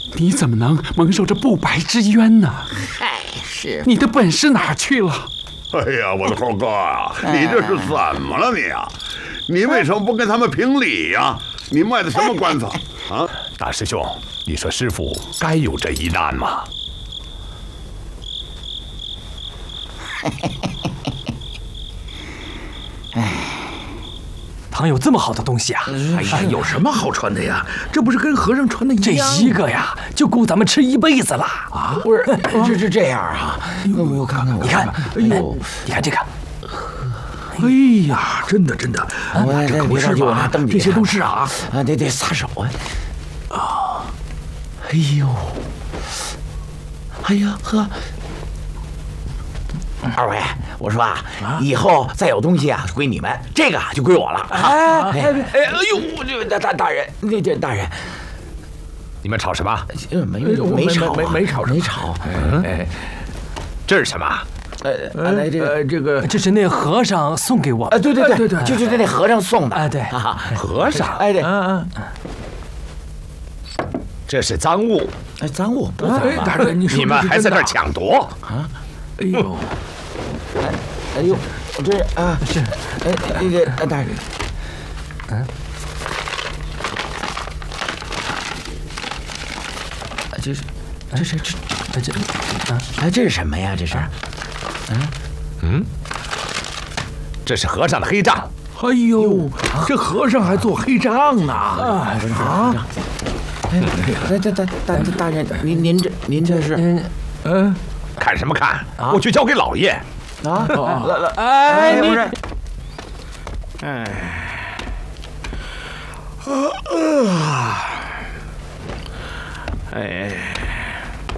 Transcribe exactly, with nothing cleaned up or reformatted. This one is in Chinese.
你怎么能蒙受这不白之冤呢？ 嗨，是你的本事哪去了？ 哎呀，我的猴哥啊，你这是怎么了你啊？你为什么不跟他们评理呀？你卖的什么关子啊？ 大师兄，你说师傅该有这一难吗？ 唐有这么好的东西啊！ 哎呀，有什么好传的呀？这不是跟和尚传的一这样？ 一个呀，就够咱们吃一辈子了啊！不是，这是这样啊？我看看， 你看，哎呦，你看这个。 哎呀，真的真的， 这可不是吧？ 这些都是啊， 啊，得得撒手啊！啊，哎呦，哎呀呵。二位，我说啊，以后再有东西啊，归你们，这个就归我了。 哎哎哎哎呦，这大大大人，那这大人， 你们吵什么？ 没没吵， 没没吵， 没吵。 哎，这是什么？ 呃呃，这个这个， 这是那和尚送给我。 啊，对对对对对，就就是那和尚送的。 哎，对， 和尚。 哎对， 嗯嗯， 这是赃物。 哎，赃物不脏大人， 你们还在这抢夺啊？ 哎呦， 哎哎呦，这啊是， 哎那个大人， 嗯， 这是这是这这这啊哎这是什么呀？这是， 嗯嗯，这是和尚的黑账。 哎呦，这和尚还做黑账呢啊！ 啊！哎，大大大大大人，您您这您这是嗯。 看什么看？我去交给老爷。 啊，来来， 哎， 不是， 哎，哎。